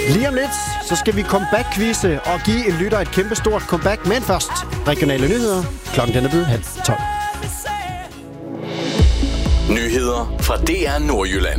Lige om lidt, så skal vi comeback-quizze og give en lytter et kæmpestort comeback. Men først, regionale nyheder. Klokken den er blevet 11:30. Nyheder fra DR Nordjylland.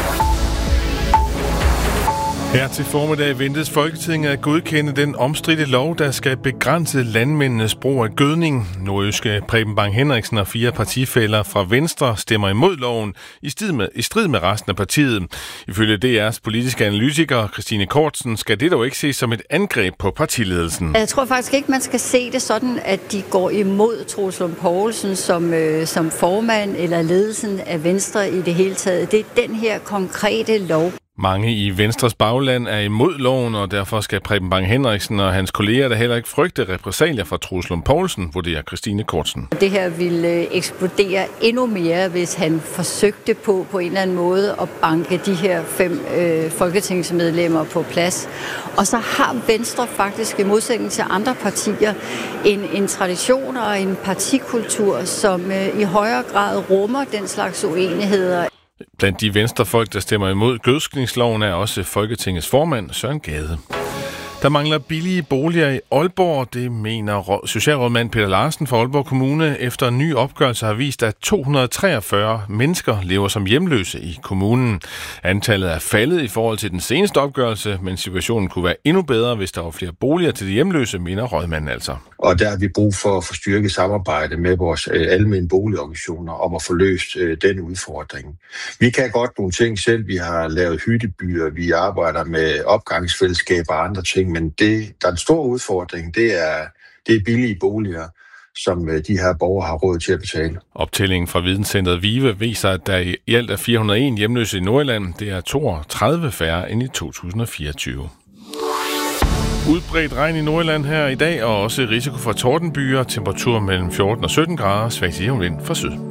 Her til formiddag ventes Folketinget at godkende den omstridte lov, der skal begrænse landmændenes brug af gødning. Nordjyske Preben Bang Henriksen og 4 partifæller fra Venstre stemmer imod loven i strid med resten af partiet. Ifølge DR's politiske analytiker Christine Kortsen skal det dog ikke ses som et angreb på partiledelsen. Jeg tror faktisk ikke, man skal se det sådan, at de går imod Troels Lund Poulsen som formand eller ledelsen af Venstre i det hele taget. Det er den her konkrete lov. Mange i Venstres bagland er imod loven, og derfor skal Preben Bang Henriksen og hans kolleger der heller ikke frygte repressalier fra Troels Lund Poulsen, vurderer Christine Kortsen. Det her ville eksplodere endnu mere, hvis han forsøgte på en eller anden måde at banke de her 5 folketingsmedlemmer på plads. Og så har Venstre faktisk i modsætning til andre partier en tradition og en partikultur, som i højere grad rummer den slags uenigheder. Blandt de venstrefolk, der stemmer imod gødskningsloven, er også Folketingets formand Søren Gade. Der mangler billige boliger i Aalborg, det mener socialrådmand Peter Larsen fra Aalborg Kommune, efter en ny opgørelse har vist, at 243 mennesker lever som hjemløse i kommunen. Antallet er faldet i forhold til den seneste opgørelse, men situationen kunne være endnu bedre, hvis der var flere boliger til de hjemløse, mener rådmanden altså. Og der har vi brug for at få styrket samarbejde med vores almene boligorganisationer om at få løst den udfordring. Vi kan godt nogle ting selv. Vi har lavet hyttebyer, vi arbejder med opgangsfællesskaber og andre ting, men der er en stor udfordring, det er billige boliger, som de her borgere har råd til at betale. Optællingen fra Videnscentret VIVE viser, at der i alt er 401 hjemløse i Nordjylland. Det er 32 færre end i 2024. Udbredt regn i Nordjylland her i dag, og også risiko for tordenbyer. Temperatur mellem 14 og 17 grader, svag til jævn vind fra syd.